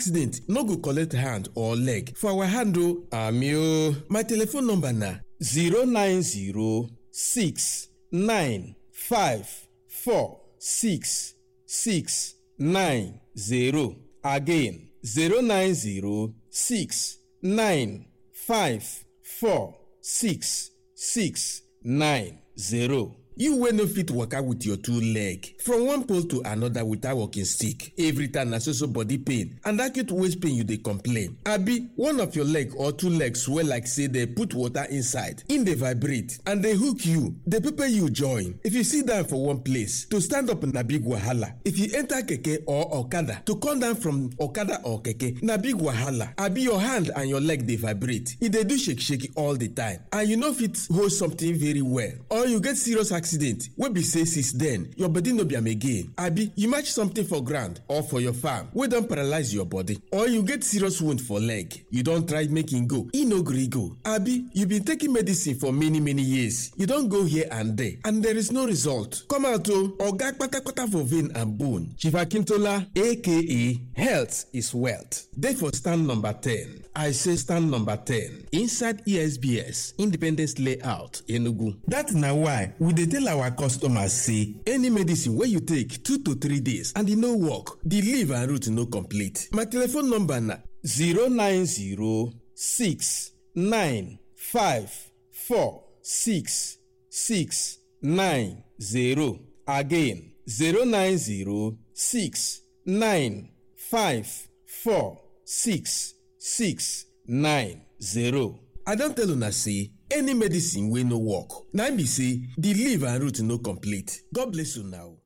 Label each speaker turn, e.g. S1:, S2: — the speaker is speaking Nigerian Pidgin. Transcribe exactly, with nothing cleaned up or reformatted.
S1: accident no go collect hand or leg for our hand o. Ami o. My telephone number na zero nine zero six nine five four six six nine zero. Again, zero nine zero six nine five four six six nine zero. You wey no fit waka with your two leg from one pole to another without walking stick. Every time na so so body pain and acute waist pain you dey complain. Abi one of your leg or two legs swell like say dey put water inside, e dey vibrate and dey hook you, dey pepper you join. If you sit down for one place, to stand up na big wahala. If you enter keke or okada, to come down from okada or keke na big wahala. Abi your hand and your leg dey vibrate, e dey do shake shake all the time and you no fit hold something very well, or you get serious accident wey be say since then your body no be am again. Abi you match something for ground or for your farm wey don paralyze your body, or you get serious wound for leg, you don try make e go, e no gree go. Abi you been taking medicine for many many years, you don go here and there and there is no result. Come out o, oga kpatakpata for vein and bone. Chief Akintola aka Health is Wealth dey for stand number ten. I say stand number ten inside E S B S Independence Layout, Enugu. That na why we dey tell our customers say any medicine wey you take two to three days and e no work, the leaf and root no complete. My telephone number na zero nine zero six nine five four six six nine zero. Again, zero nine zero six nine five four six six nine zero. I don tell una say any medicine wey no work na be say the leaf and root no complete. God bless you now.